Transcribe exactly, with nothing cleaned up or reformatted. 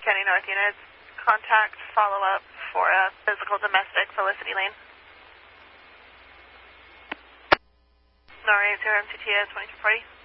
County North units, contact follow-up for a physical domestic Felicity Lane. Norway zero M T T S twenty-two forty.